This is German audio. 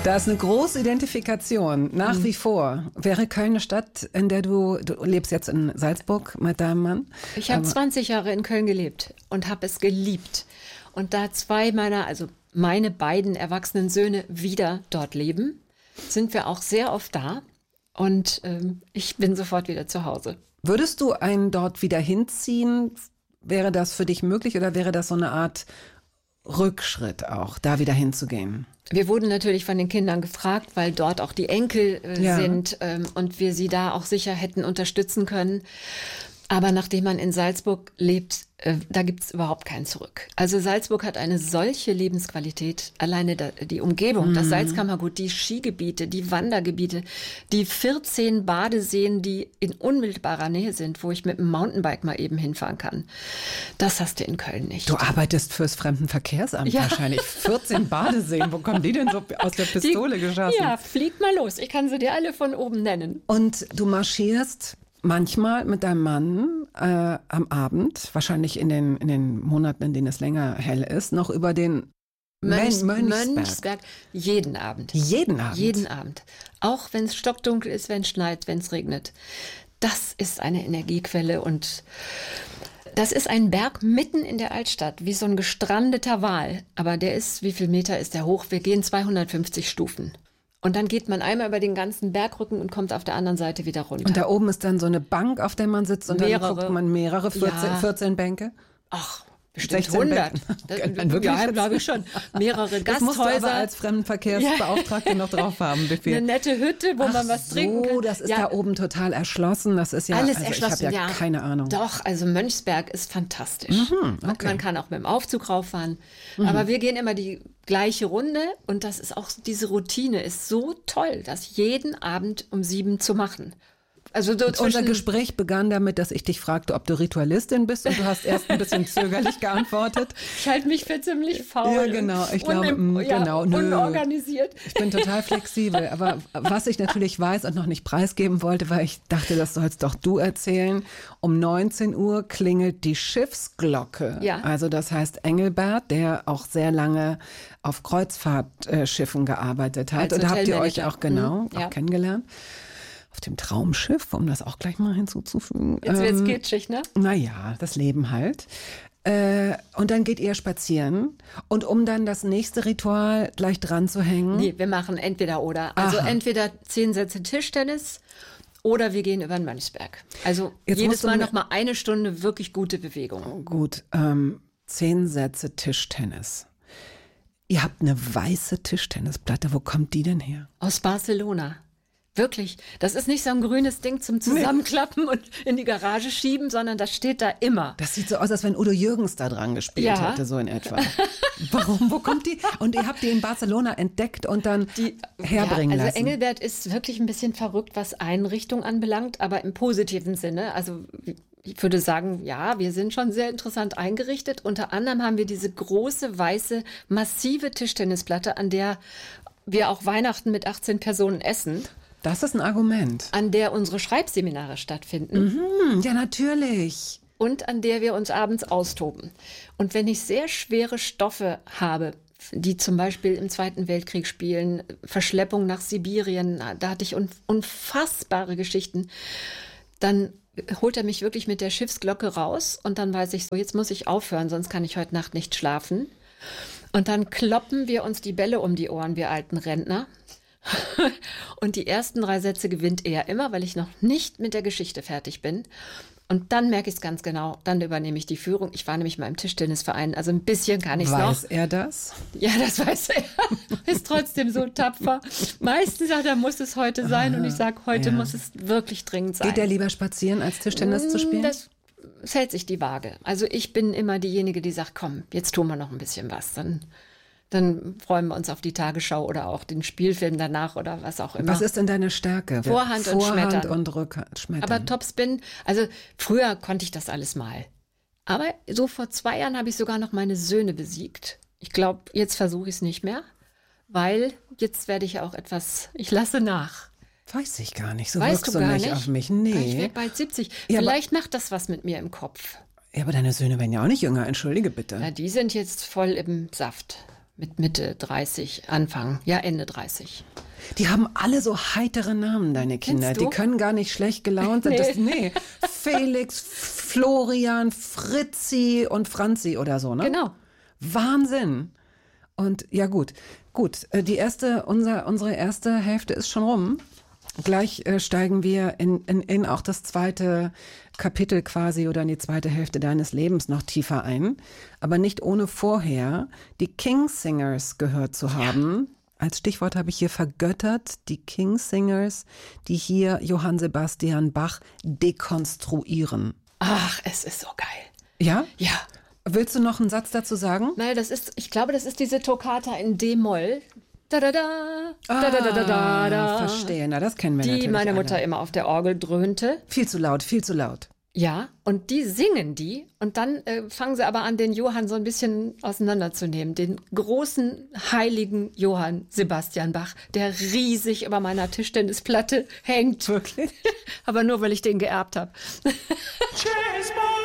Da ist eine große Identifikation, nach wie vor. Wäre Köln eine Stadt, in der du lebst jetzt in Salzburg mit deinem Mann? Ich habe 20 Jahre in Köln gelebt und habe es geliebt. Und da meine beiden erwachsenen Söhne wieder dort leben, sind wir auch sehr oft da. Und ich bin sofort wieder zu Hause. Würdest du einen dort wieder hinziehen? Wäre das für dich möglich oder wäre das so eine Art Rückschritt auch, da wieder hinzugehen? Wir wurden natürlich von den Kindern gefragt, weil dort auch die Enkel sind und wir sie da auch sicher hätten unterstützen können. Aber nachdem man in Salzburg lebt, da gibt's überhaupt kein Zurück. Also Salzburg hat eine solche Lebensqualität, alleine die Umgebung, das Salzkammergut, die Skigebiete, die Wandergebiete, die 14 Badeseen, die in unmittelbarer Nähe sind, wo ich mit dem Mountainbike mal eben hinfahren kann. Das hast du in Köln nicht. Du arbeitest fürs Fremdenverkehrsamt wahrscheinlich. 14 Badeseen, wo kommen die denn so aus der Pistole geschossen? Ja, flieg mal los, ich kann sie dir alle von oben nennen. Und du marschierst manchmal mit deinem Mann am Abend, wahrscheinlich in den Monaten, in denen es länger hell ist, noch über den Mönchsberg. Jeden Abend. Jeden Abend? Jeden Abend. Auch wenn es stockdunkel ist, wenn es schneit, wenn es regnet. Das ist eine Energiequelle und das ist ein Berg mitten in der Altstadt, wie so ein gestrandeter Wal. Aber der ist, wie viel Meter ist der hoch? Wir gehen 250 Stufen. Und dann geht man einmal über den ganzen Bergrücken und kommt auf der anderen Seite wieder runter. Und da oben ist dann so eine Bank, auf der man sitzt und dann guckt man 14 Bänke? Ach, bestimmt 100. Ja, glaube ich schon. Mehrere Gasthäuser. Das musst du aber als Fremdenverkehrsbeauftragte noch drauf haben. Eine nette Hütte, wo man was trinken kann. Das ist da oben total erschlossen. Das ist ja alles erschlossen. Ich habe ja keine Ahnung. Doch, also Mönchsberg ist fantastisch. Okay. Man kann auch mit dem Aufzug rauffahren. Aber wir gehen immer die gleiche Runde und das ist auch, diese Routine ist so toll, das jeden Abend um 7 zu machen. Also so unser Gespräch begann damit, dass ich dich fragte, ob du Ritualistin bist und du hast erst ein bisschen zögerlich geantwortet. Ich halte mich für ziemlich faul. Ja, genau. Ich glaube, unorganisiert. Ich bin total flexibel. Aber was ich natürlich weiß und noch nicht preisgeben wollte, weil ich dachte, das sollst doch du erzählen. Um 19 Uhr klingelt die Schiffsglocke. Ja. Also das heißt Engelbert, der auch sehr lange auf Kreuzfahrtschiffen gearbeitet hat. Als und da habt ihr euch Hotelmanager. auch kennengelernt. Auf dem Traumschiff, um das auch gleich mal hinzuzufügen. Jetzt wird's kitschig, ne? Naja, das Leben halt. Und dann geht ihr spazieren. Und um dann das nächste Ritual gleich dran zu hängen. Nee, wir machen entweder oder. Also entweder 10 Sätze Tischtennis oder wir gehen über den Mönchsberg. Also jetzt jedes Mal noch mal eine Stunde wirklich gute Bewegung. Gut, 10 Sätze Tischtennis. Ihr habt eine weiße Tischtennisplatte. Wo kommt die denn her? Aus Barcelona. Wirklich. Das ist nicht so ein grünes Ding zum Zusammenklappen und in die Garage schieben, sondern das steht da immer. Das sieht so aus, als wenn Udo Jürgens da dran gespielt hätte, so in etwa. Warum? Wo kommt die? Und ihr habt die in Barcelona entdeckt und dann herbringen lassen. Also Engelbert ist wirklich ein bisschen verrückt, was Einrichtung anbelangt, aber im positiven Sinne. Also ich würde sagen, ja, wir sind schon sehr interessant eingerichtet. Unter anderem haben wir diese große, weiße, massive Tischtennisplatte, an der wir auch Weihnachten mit 18 Personen essen. Das ist ein Argument. An der unsere Schreibseminare stattfinden. Ja, natürlich. Und an der wir uns abends austoben. Und wenn ich sehr schwere Stoffe habe, die zum Beispiel im Zweiten Weltkrieg spielen, Verschleppung nach Sibirien, da hatte ich unfassbare Geschichten, dann holt er mich wirklich mit der Schiffsglocke raus und dann weiß ich so, jetzt muss ich aufhören, sonst kann ich heute Nacht nicht schlafen. Und dann kloppen wir uns die Bälle um die Ohren, wir alten Rentner. Und die ersten 3 Sätze gewinnt er immer, weil ich noch nicht mit der Geschichte fertig bin. Und dann merke ich es ganz genau, dann übernehme ich die Führung. Ich war nämlich mal im Tischtennisverein, also ein bisschen kann ich es noch. Weiß er das? Ja, das weiß er. Ist trotzdem so tapfer. Meistens sagt er, muss es heute sein und ich sage, heute muss es wirklich dringend sein. Geht er lieber spazieren, als Tischtennis zu spielen? Das hält sich die Waage. Also ich bin immer diejenige, die sagt, komm, jetzt tun wir noch ein bisschen was. Dann freuen wir uns auf die Tagesschau oder auch den Spielfilm danach oder was auch immer. Was ist denn deine Stärke? Vorhand und Schmettern. Und Rückhand, Schmettern. Aber Topspin, also früher konnte ich das alles mal. Aber so vor 2 Jahren habe ich sogar noch meine Söhne besiegt. Ich glaube, jetzt versuche ich es nicht mehr, weil jetzt werde ich ja auch ich lasse nach. Weiß ich gar nicht, so weißt wirkst du gar nicht auf mich. Nee. Ich werde bald 70. Ja, vielleicht macht das was mit mir im Kopf. Ja, aber deine Söhne werden ja auch nicht jünger, entschuldige bitte. Ja, die sind jetzt voll im Saft. mit Mitte 30, Ende 30. Die haben alle so heitere Namen, deine Kinder. Die können gar nicht schlecht gelaunt sein. Nee. Felix, Florian, Fritzi und Franzi oder so, ne? Genau. Wahnsinn. Und ja gut, unsere erste Hälfte ist schon rum. Gleich steigen wir in auch das zweite Kapitel quasi oder in die zweite Hälfte deines Lebens noch tiefer ein. Aber nicht ohne vorher die Kingsingers gehört zu haben. Als Stichwort habe ich hier vergöttert, die Kingsingers, die hier Johann Sebastian Bach dekonstruieren. Ach, es ist so geil. Ja? Ja. Willst du noch einen Satz dazu sagen? Naja, ich glaube, das ist diese Toccata in D-Moll. Da da da, da da da da da da. Verstehe, na das kennen wir natürlich die meine Mutter alle. immer auf der Orgel dröhnte. Viel zu laut, viel zu laut. Ja, und die singen die und dann fangen sie aber an, den Johann so ein bisschen auseinanderzunehmen. Den großen, heiligen Johann Sebastian Bach, der riesig über meiner Tischtennisplatte hängt. Wirklich? Aber nur, weil ich den geerbt habe.